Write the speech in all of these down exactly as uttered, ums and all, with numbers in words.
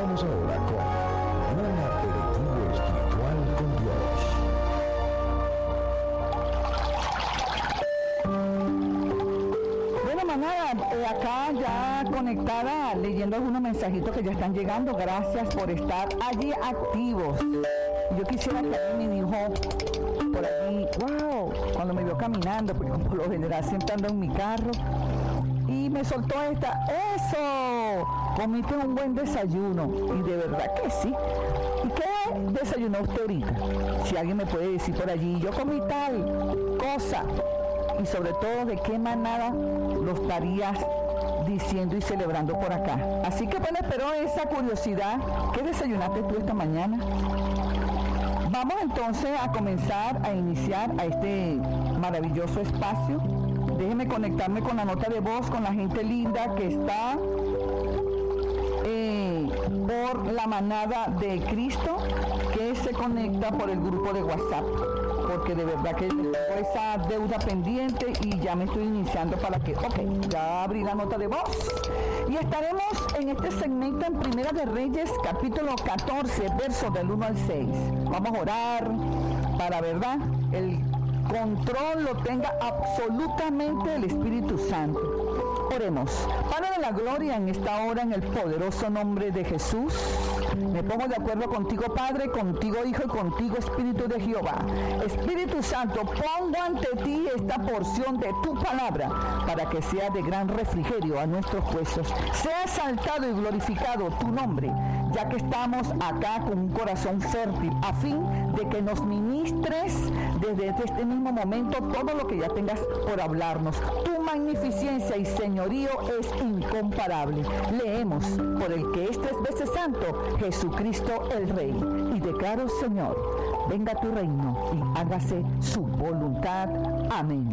Continuamos ahora con un aperitivo espiritual con Dios. Bueno, manada, eh, acá ya conectada, leyendo algunos mensajitos que ya están llegando. Gracias por estar allí activos. Yo quisiera que alguien me dijo por allí, wow, cuando me vio caminando, porque por lo general siempre ando en mi carro, y me soltó esta, ¡eso! Comiste un buen desayuno. Y de verdad que sí. ¿Y qué desayunó usted ahorita? Si alguien me puede decir por allí, yo comí tal cosa. Y sobre todo, ¿de qué manera lo estarías diciendo y celebrando por acá? Así que bueno, espero esa curiosidad. ¿Qué desayunaste tú esta mañana? Vamos entonces a comenzar a iniciar a este maravilloso espacio. Déjeme conectarme con la nota de voz, con la gente linda que está eh, por la manada de Cristo, que se conecta por el grupo de WhatsApp, porque de verdad que tengo esa deuda pendiente y ya me estoy iniciando para que, ok, ya abrí la nota de voz. Y estaremos en este segmento en Primera de Reyes, capítulo catorce, versos del uno al seis. Vamos a orar para, ¿verdad?, el control lo tenga absolutamente el Espíritu Santo. Oremos. Padre de la gloria, en esta hora, en el poderoso nombre de Jesús, me pongo de acuerdo contigo, Padre, contigo, Hijo, y contigo, Espíritu de Jehová. Espíritu Santo, pongo ante ti esta porción de tu palabra para que sea de gran refrigerio a nuestros huesos. Sea exaltado y glorificado tu nombre, ya que estamos acá con un corazón fértil, a fin de que nos ministres desde este mismo momento todo lo que ya tengas por hablarnos. Tu magnificencia y señorío es incomparable. Leemos: por el que es tres veces santo, Jesucristo el Rey. Y declaro, Señor, venga tu reino y hágase su voluntad. Amén.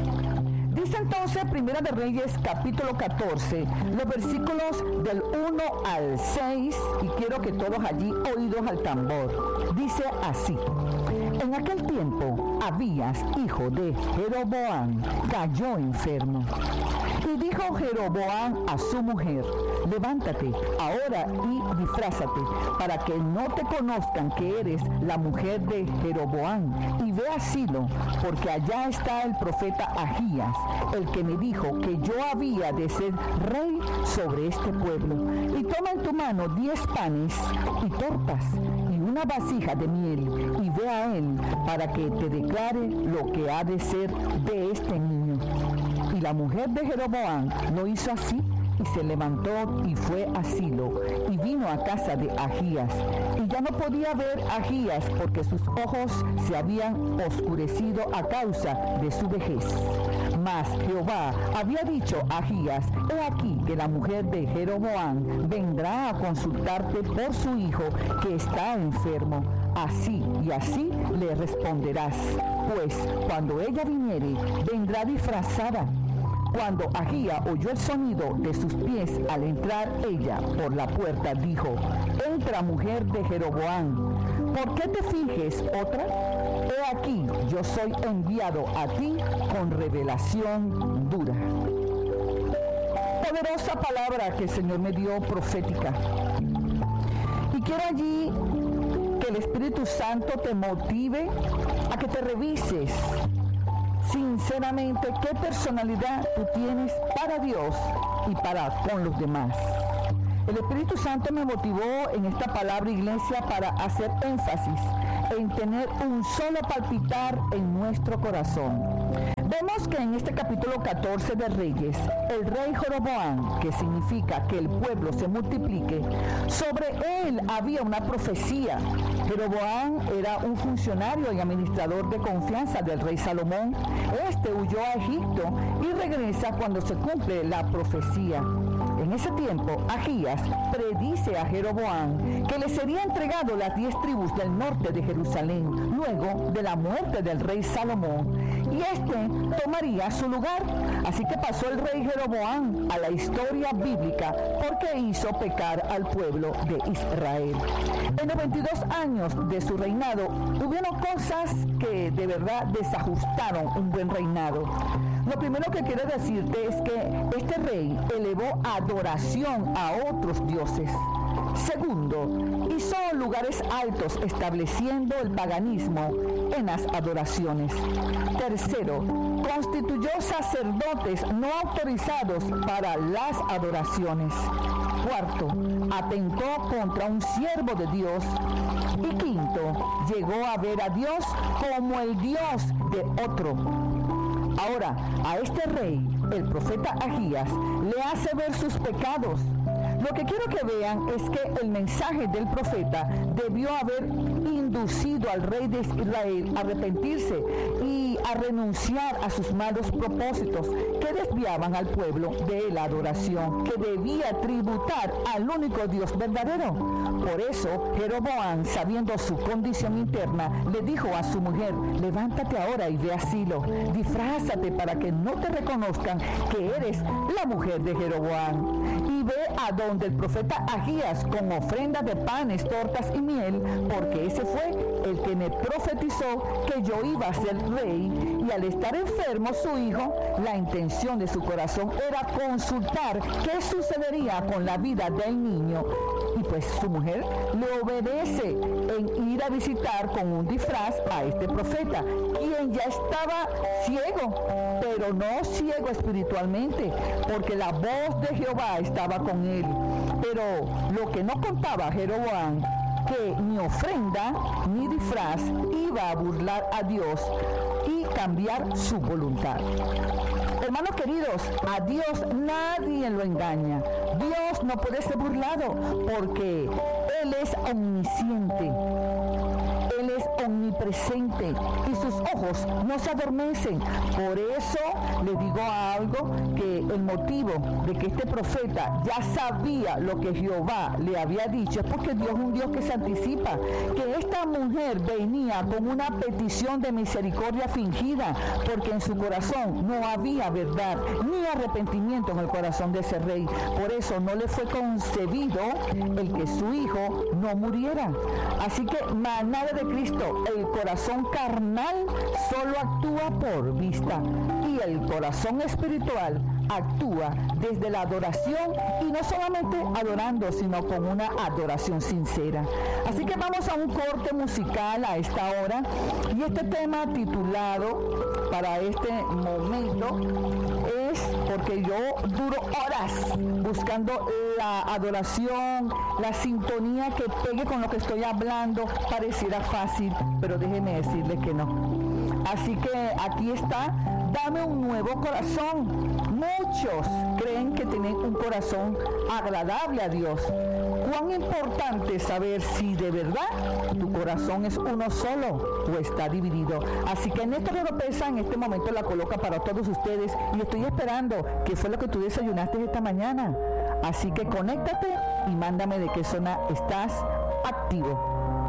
Dice entonces Primera de Reyes, capítulo catorce, los versículos del uno al seis, y quiero que todos allí oídos al tambor. Dice así: en aquel tiempo, Abías, hijo de Jeroboam, cayó enfermo. Y dijo Jeroboam a su mujer: levántate ahora y disfrázate, para que no te conozcan que eres la mujer de Jeroboam, y ve a Silo, porque allá está el profeta Ahías, el que me dijo que yo había de ser rey sobre este pueblo. Y toma en tu mano diez panes y tortas y una vasija de miel, y ve a él para que te declare lo que ha de ser de este niño. Y la mujer de Jeroboam lo hizo así, y se levantó y fue a Silo, y vino a casa de Ahías. Y ya no podía ver a Ahías, porque sus ojos se habían oscurecido a causa de su vejez. Mas Jehová había dicho a Ahías: he aquí que la mujer de Jeroboam vendrá a consultarte por su hijo que está enfermo. Así y así le responderás, pues cuando ella viniere, vendrá disfrazada. Cuando Ahías oyó el sonido de sus pies al entrar ella por la puerta, dijo: entra, mujer de Jeroboam, ¿por qué te finges otra? He aquí, yo soy enviado a ti con revelación dura. Poderosa palabra que el Señor me dio, profética. Y quiero allí que el Espíritu Santo te motive a que te revises sinceramente qué personalidad tú tienes para Dios y para con los demás. El Espíritu Santo me motivó en esta palabra, iglesia, para hacer énfasis en tener un solo palpitar en nuestro corazón. Vemos que en este capítulo catorce de Reyes, el rey Jeroboam, que significa que el pueblo se multiplique, sobre él había una profecía. Jeroboam era un funcionario y administrador de confianza del rey Salomón. Este huyó a Egipto y regresa cuando se cumple la profecía. En ese tiempo, Ahías predice a Jeroboam que le sería entregado las diez tribus del norte de Jerusalén, luego de la muerte del rey Salomón, y este tomaría su lugar. Así que pasó el rey Jeroboam a la historia bíblica porque hizo pecar al pueblo de Israel. En los veintidós años de su reinado, hubieron cosas que de verdad desajustaron un buen reinado. Lo primero que quiero decirte es que este rey elevó adoración a otros dioses. Segundo, hizo lugares altos estableciendo el paganismo en las adoraciones. Tercero, constituyó sacerdotes no autorizados para las adoraciones. Cuarto, atentó contra un siervo de Dios. Y quinto, llegó a ver a Dios como el Dios de otro. Ahora, a este rey, el profeta Ahías, le hace ver sus pecados. Lo que quiero que vean es que el mensaje del profeta debió haber inducido al rey de Israel a arrepentirse y a renunciar a sus malos propósitos que desviaban al pueblo de la adoración que debía tributar al único Dios verdadero. Por eso, Jeroboam, sabiendo su condición interna, le dijo a su mujer: levántate ahora y ve a Silo, disfrázate para que no te reconozcan que eres la mujer de Jeroboam, y ve a donde el profeta Ahías con ofrenda de panes, tortas y miel, porque ese fue el que me profetizó que yo iba a ser rey. Y al estar enfermo su hijo, la intención de su corazón era consultar qué sucedería con la vida del niño. Y pues su mujer le obedece en ir a visitar con un disfraz a este profeta, quien ya estaba ciego, pero no ciego espiritualmente, porque la voz de Jehová estaba con él. Pero lo que no contaba Jeroboam, que ni ofrenda ni disfraz iba a burlar a Dios y cambiar su voluntad. Hermanos queridos, a Dios nadie lo engaña. Dios no puede ser burlado porque Él es omnisciente. Él es omnipresente y sus ojos no se adormecen. Por eso les digo algo, que el motivo de que este profeta ya sabía lo que Jehová le había dicho es porque Dios es un Dios que se anticipa, que esta mujer venía con una petición de misericordia fingida, porque en su corazón no había verdad ni arrepentimiento en el corazón de ese rey. Por eso no le fue concebido el que su hijo no muriera. Así que manada de Cristo, el corazón carnal solo actúa por vista y el corazón espiritual actúa desde la adoración, y no solamente adorando, sino con una adoración sincera. Así que vamos a un corte musical a esta hora, y este tema titulado para este momento es porque yo duro horas buscando la adoración, la sintonía que pegue con lo que estoy hablando. Pareciera fácil, pero déjenme decirles que no. Así que aquí está: dame un nuevo corazón. Muchos creen que tienen un corazón agradable a Dios. Cuán importante es saber si de verdad tu corazón es uno solo o está dividido. Así que en esta oropesa, en este momento la coloca para todos ustedes, y estoy esperando qué fue lo que tú desayunaste esta mañana. Así que conéctate y mándame de qué zona estás activo.